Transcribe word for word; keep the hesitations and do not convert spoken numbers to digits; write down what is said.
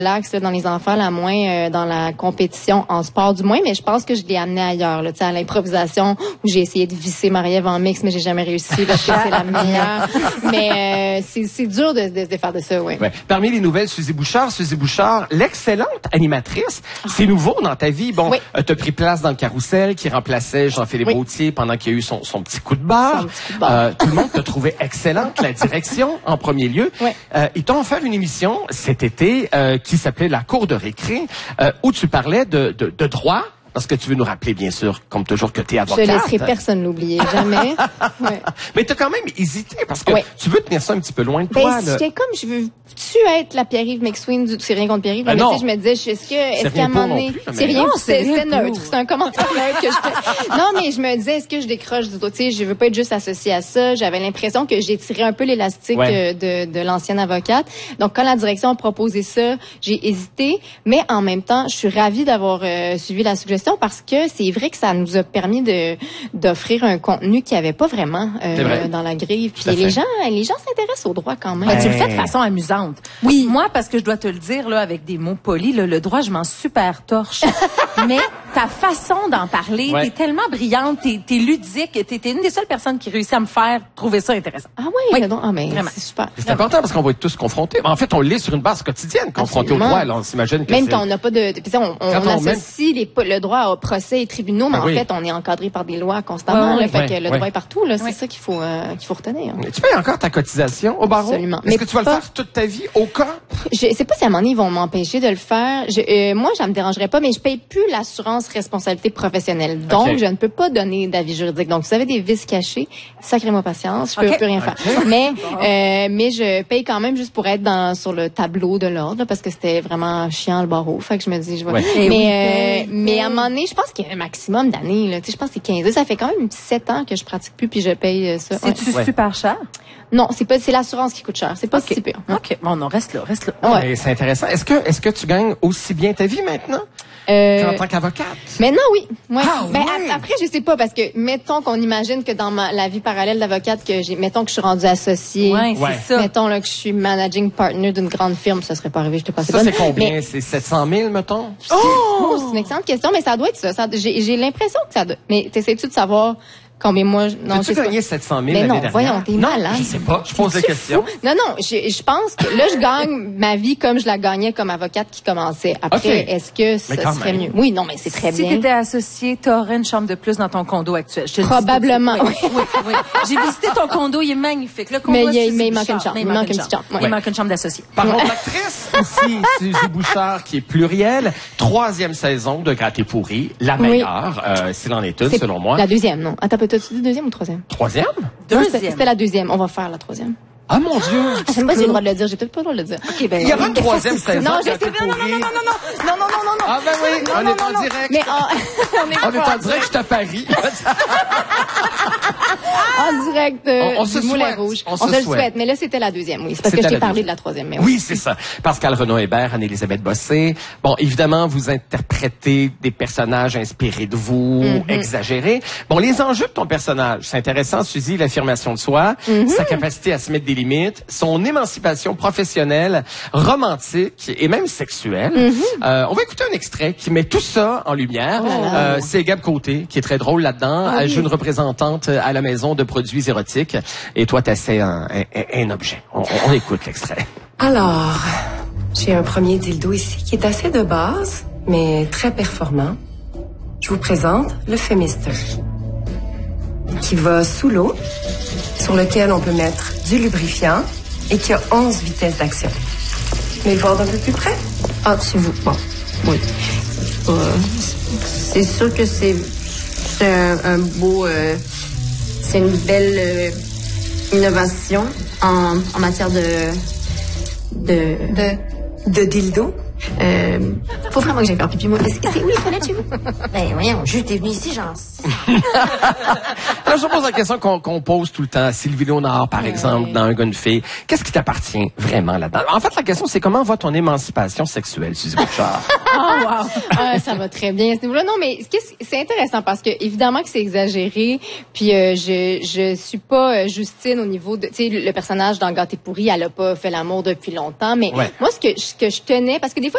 L'axe dans les enfants, la moins euh, dans la compétition en sport du moins, mais je pense que je l'ai amené ailleurs, là, à l'improvisation où j'ai essayé de visser Marie-Ève en mix, mais j'ai jamais réussi parce que c'est la meilleure. Mais euh, c'est, c'est dur de, de se défaire de ça, oui. Ouais. Parmi les nouvelles, Suzy Bouchard, Suzy Bouchard, l'excellente animatrice, ah. c'est nouveau dans ta vie. Bon, oui. euh, t'as pris place dans le Carrousel qui remplaçait Jean-Philippe oui. Gaultier pendant qu'il y a eu son, son petit coup de barre. Coup de barre. Euh, tout le monde t'a trouvé excellente, la direction en premier lieu. Oui. Euh, ils t'ont offert une émission cet été euh, qui s'appelait La Cour de récré, euh, où tu parlais de, de, de droit, parce que tu veux nous rappeler, bien sûr, comme toujours, que tu es avocate. Je laisserai personne l'oublier, jamais. Ouais. Mais tu as quand même hésité, parce que ouais. tu veux tenir ça un petit peu loin de ben, toi. J'étais comme, je veux-tu être la Pierre-Yves McSween du C'est rien contre Pierre-Yves, ben mais tu sais, je me disais, est-ce que, est-ce qu'à un moment donné, c'est rien, c'était neutre, c'est un commentaire neutre que je fais. Non, mais je me disais, est-ce que je décroche du dos, tu sais, je veux pas être juste associée à ça. J'avais l'impression que j'ai tiré un peu l'élastique ouais. de, de l'ancienne avocate. Donc, quand la direction a proposé ça, j'ai hésité, mais en même temps, je suis ravie d'avoir euh, suivi la suggestion parce que c'est vrai que ça nous a permis de d'offrir un contenu qu'il n'y avait pas vraiment euh, dans la grille. Puis les gens, les gens s'intéressent au droit quand même. Ben, tu le fais de façon amusante. Oui. Moi, parce que je dois te le dire là, avec des mots polis, là, le droit, je m'en super torche. Mais ta façon d'en parler, ouais. t'es tellement brillante, t'es, t'es ludique, t'es, t'es une des seules personnes qui réussit à me faire trouver ça intéressant. Ah oui, oui. Ah mais c'est super. C'est Vraiment. important parce qu'on va être tous confrontés. En fait, on l'est sur une base quotidienne, confrontés au droit. Là, on s'imagine que même c'est... quand on n'a pas de, de on, on, on associe même... les, le droit au procès et tribunaux, mais ah, en oui. fait, on est encadré par des lois constamment. Ouais, là, ouais, fait que le ouais. droit est partout. Là, c'est ouais. ça qu'il faut euh, qu'il faut retenir. Mais tu payes encore ta cotisation au barreau? Absolument. Est-ce mais que tu vas pas... le faire toute ta vie au cas? Je sais pas si à un moment donné, ils vont m'empêcher de le faire. Je, euh, moi, ça me dérangerait pas, mais je paye plus l'assurance responsabilité professionnelle. Donc, okay. je ne peux pas donner d'avis juridique. Donc, vous avez des vices cachés, sacrez-moi patience, je peux okay. plus rien okay. faire. Mais, euh, mais je paye quand même juste pour être dans sur le tableau de l'ordre, là, parce que c'était vraiment chiant le barreau. Fait que je me dis, je vais. Ouais. Mais, oui, euh, oui. mais à un moment donné, je pense qu'il y a un maximum d'années. Là. Tu sais, je pense que c'est quinze ans. Ça fait quand même sept ans que je pratique plus, puis je paye ça. C'est-tu ouais. super cher? Non, c'est pas, c'est l'assurance qui coûte cher. C'est pas okay. si pire. Hein? OK. Bon, non, reste là, reste là. Ouais. C'est intéressant. Est-ce que, est-ce que tu gagnes aussi bien ta vie maintenant? Euh, en tant qu'avocate? Maintenant, oui. Ouais. Ah, ben, oui. Après, je sais pas, parce que, mettons qu'on imagine que dans ma, la vie parallèle d'avocate, que j'ai, mettons que je suis rendue associée. Ouais, c'est ouais. ça. Mettons, là, que je suis managing partner d'une grande firme, ça serait pas arrivé, je te passe ça. Ça, c'est combien? Mais, c'est sept cent mille, mettons? Oh! oh! C'est une excellente question, mais ça doit être ça. ça j'ai, j'ai l'impression que ça doit, mais t'essaies-tu de savoir combien moi, non, tu gagné sept cent mille mais l'année non, dernière? voyons, t'es non, malade. Je sais pas, je pose des questions. Fou? Non, non, je, je pense que là, je gagne ma vie comme je la gagnais comme avocate qui commençait. Après, okay. est-ce que ça serait mieux? Oui, non, mais c'est très si bien. Si t'étais associé, t'aurais une chambre de plus dans ton condo actuel. Je te Probablement. Oui, oui, oui. J'ai visité ton condo, il est magnifique. Le condo, mais il, mais il manque une chambre. Il manque une petite chambre. Il manque une chambre d'associé. Parlons d'actrice aussi, Suzy Bouchard, qui est plurielle. Troisième saison de Gâté pourri, la meilleure, oui. euh, s'il en est une, c'est selon moi. La deuxième, non. Attends, t'as-tu dit deuxième ou troisième? Troisième? Deuxième. C'était la deuxième. On va faire la troisième. Ah, mon Dieu! Ah, c'est moi, j'ai le droit de le dire. J'ai peut-être pas le droit de le dire. Okay, ben, il y aura une troisième saison. Non, je sais pas. Non, non, non, non, non, non, non, non, non, non. Ah, ben oui, non, on non, est en non, direct. Mais on, on est, on est en direct, je suis à Paris. En direct de, on, on se du Moulin Rouge. On, on se, se le souhaite. Mais là, c'était la deuxième, oui. C'est parce que je t'ai parlé de la troisième. Mais oui, oui c'est ça. Pascal Renaud-Hébert, Anne-Élisabeth Bossé. Bon, évidemment, vous interprétez des personnages inspirés de vous, mm-hmm. exagérés. Bon, les enjeux de ton personnage, c'est intéressant, Suzy, l'affirmation de soi, mm-hmm. sa capacité à se mettre des limites, son émancipation professionnelle, romantique et même sexuelle. Mm-hmm. Euh, on va écouter un extrait qui met tout ça en lumière. Oh. Euh, c'est Gab Côté qui est très drôle là-dedans. Oh, oui. Jeune représentante à la maison de produits érotiques. Et toi, t'essaies un, un, un objet. On, on écoute l'extrait. Alors, j'ai un premier dildo ici qui est assez de base, mais très performant. Je vous présente le Femister, qui va sous l'eau, sur lequel on peut mettre du lubrifiant et qui a onze vitesses d'action. Mais voir d'un peu plus près? Ah, c'est vous. Bon, oui. Euh, c'est sûr que c'est, c'est un, un beau... Euh, c'est une belle euh, innovation en, en matière de... De... De, de dildo? Euh, faut vraiment que j'aille faire pipi, moi. C'est, c'est où les toilettes chez vous? Ben, voyons, juste t'es venu ici, genre. Alors, je pose la question qu'on, qu'on pose tout le temps à Sylvie Léonard, par ouais. exemple, dans Un gars, une fille. Qu'est-ce qui t'appartient vraiment là-dedans? En fait, la question, c'est comment va ton émancipation sexuelle, Suzy Bouchard? Oh, wow! Ah, ça va très bien à ce niveau-là. Non, mais c'est intéressant parce que, évidemment que c'est exagéré. Puis, euh, je, je suis pas euh, Justine au niveau de, tu sais, le personnage dans Gâté pourri, elle a pas fait l'amour depuis longtemps. Mais ouais. moi, ce que, ce que je tenais, parce que des fois,